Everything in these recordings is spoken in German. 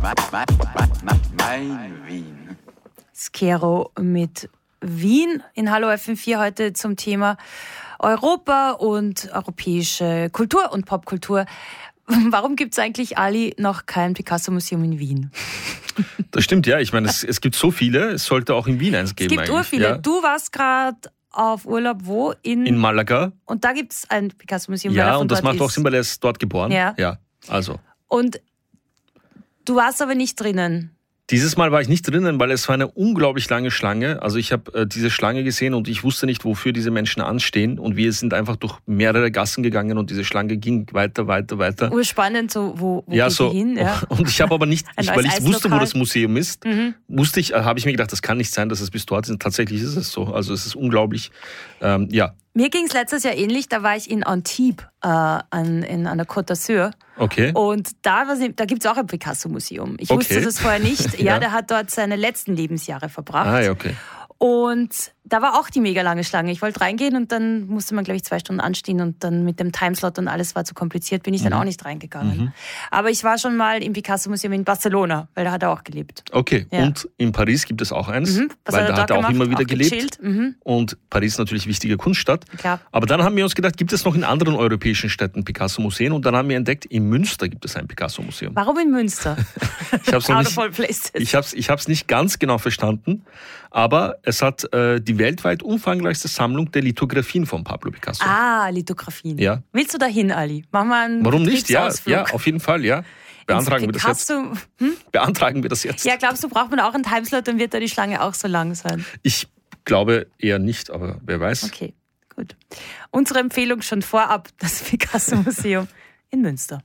Mein Wien. Skero mit Wien in Hallo FM4 heute zum Thema Europa und europäische Kultur und Popkultur. Warum gibt es eigentlich, Ali, noch kein Picasso-Museum in Wien? Das stimmt, ja. Ich meine, es gibt so viele, es sollte auch in Wien eins geben. Es gibt urviele. Ja. Du warst gerade auf Urlaub wo? In Malaga. Und da gibt es ein Picasso-Museum. Ja, und das macht auch Sinn, weil er ist dort geboren. Ja. Also. Und du warst aber nicht drinnen. Dieses Mal war ich nicht drinnen, weil es war eine unglaublich lange Schlange. Also ich habe diese Schlange gesehen und ich wusste nicht, wofür diese Menschen anstehen. Und wir sind einfach durch mehrere Gassen gegangen und diese Schlange ging weiter. Urspannend, so wo ja, geht so, die hin? Ja. Und ich habe aber nicht, weil ich wusste, wo das Museum ist, habe ich mir gedacht, das kann nicht sein, dass es bis dort ist. Tatsächlich ist es so. Also es ist unglaublich. Ja. Mir ging es letztes Jahr ähnlich, da war ich in Antibes an der Côte d'Azur. Okay. Und da gibt es auch ein Picasso-Museum. Ich wusste das vorher nicht. Ja, der hat dort seine letzten Lebensjahre verbracht. Ah, ja, okay. Und da war auch die mega lange Schlange. Ich wollte reingehen und dann musste man, glaube ich, 2 Stunden anstehen und dann mit dem Timeslot und alles war zu kompliziert, bin ich dann auch nicht reingegangen. Aber ich war schon mal im Picasso-Museum in Barcelona, weil da hat er auch gelebt. Okay, ja. Und in Paris gibt es auch eins, weil da hat er auch immer wieder gelebt. Und Paris ist natürlich wichtige Kunststadt. Klar. Aber dann haben wir uns gedacht, gibt es noch in anderen europäischen Städten Picasso-Museen? Und dann haben wir entdeckt, in Münster gibt es ein Picasso-Museum. Warum in Münster? Ich hab's nicht ganz genau verstanden, aber es hat die weltweit umfangreichste Sammlung der Lithografien von Pablo Picasso. Ah, Lithografien. Ja. Willst du dahin, Ali? Machen wir einen Warum nicht? Ja, Betriebsausflug. auf jeden Fall, ja. Beantragen wir das jetzt. Beantragen wir das jetzt. Ja, glaubst du, braucht man auch einen Timeslot, dann wird da die Schlange auch so lang sein? Ich glaube eher nicht, aber wer weiß. Okay, gut. Unsere Empfehlung schon vorab, das Picasso-Museum in Münster.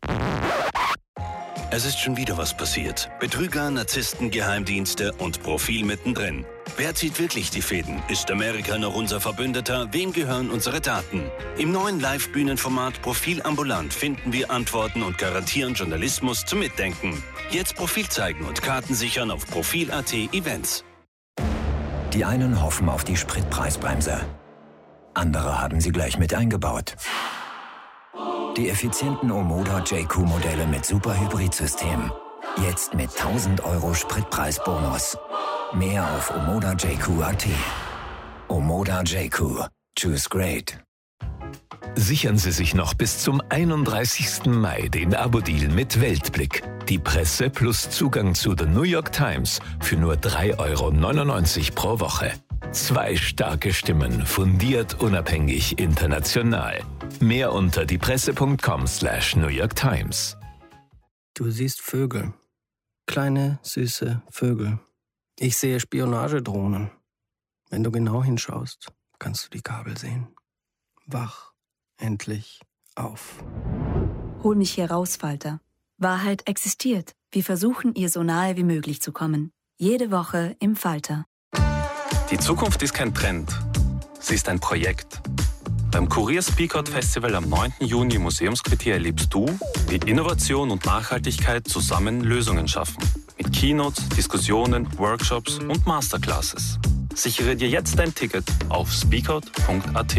Es ist schon wieder was passiert. Betrüger, Narzissten, Geheimdienste und Profil mittendrin. Wer zieht wirklich die Fäden? Ist Amerika noch unser Verbündeter? Wem gehören unsere Daten? Im neuen Live-Bühnenformat Profil ambulant finden wir Antworten und garantieren Journalismus zum Mitdenken. Jetzt Profil zeigen und Karten sichern auf Profil.at Events. Die einen hoffen auf die Spritpreisbremse. Andere haben sie gleich mit eingebaut. Die effizienten Omoda JQ-Modelle mit Superhybridsystem. Jetzt mit 1000 € Spritpreisbonus. Mehr auf omodajq.at. Omoda JQ. Choose great. Sichern Sie sich noch bis zum 31. Mai den Abo-Deal mit Weltblick. Die Presse plus Zugang zu The New York Times für nur 3,99 € pro Woche. 2 starke Stimmen, fundiert, unabhängig, international. Mehr unter diepresse.com/New York Times. Du siehst Vögel. Kleine, süße Vögel. Ich sehe Spionagedrohnen. Wenn du genau hinschaust, kannst du die Kabel sehen. Wach endlich auf. Hol mich hier raus, Falter. Wahrheit existiert. Wir versuchen, ihr so nahe wie möglich zu kommen. Jede Woche im Falter. Die Zukunft ist kein Trend. Sie ist ein Projekt. Beim Kurier Speak Out Festival am 9. Juni im Museumsquartier erlebst du, wie Innovation und Nachhaltigkeit zusammen Lösungen schaffen. Mit Keynotes, Diskussionen, Workshops und Masterclasses. Sichere dir jetzt dein Ticket auf speakout.at.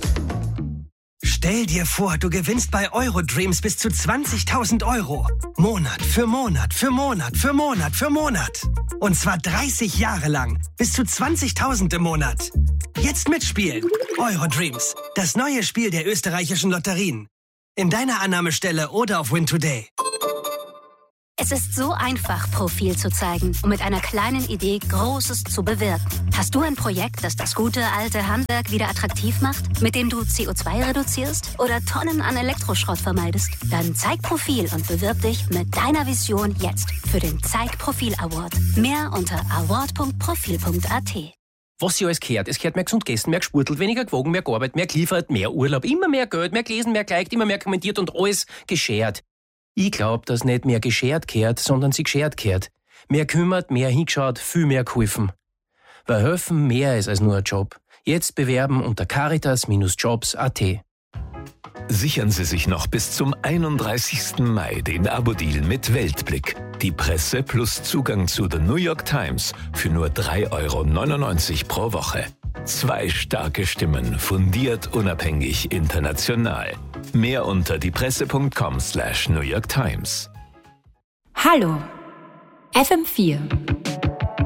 Stell dir vor, du gewinnst bei Eurodreams bis zu 20.000 €. Monat für Monat für Monat für Monat für Monat. Und zwar 30 Jahre lang. Bis zu 20.000 im Monat. Jetzt mitspielen. Eurodreams. Das neue Spiel der österreichischen Lotterien. In deiner Annahmestelle oder auf Win Today. Es ist so einfach, Profil zu zeigen und mit einer kleinen Idee Großes zu bewirken. Hast du ein Projekt, das das gute alte Handwerk wieder attraktiv macht, mit dem du CO2 reduzierst oder Tonnen an Elektroschrott vermeidest? Dann zeig Profil und bewirb dich mit deiner Vision jetzt für den Zeig Profil Award. Mehr unter award.profil.at. Was sie alles gehört. Es gehört mehr gesund gegessen, mehr gespurtelt, weniger gewogen, mehr gearbeitet, mehr geliefert, mehr Urlaub, immer mehr Geld, mehr gelesen, mehr geliked, immer mehr kommentiert und alles geschert. Ich glaub, dass nicht mehr geschert gehört, sondern sie geschert gehört. Mehr kümmert, mehr hingeschaut, viel mehr geholfen. Weil helfen mehr ist als nur ein Job. Jetzt bewerben unter caritas-jobs.at. Sichern Sie sich noch bis zum 31. Mai den Abo-Deal mit Weltblick. Die Presse plus Zugang zu The New York Times für nur 3,99 € pro Woche. 2 starke Stimmen, fundiert, unabhängig, international. Mehr unter diepresse.com/New York Times. Hallo, FM4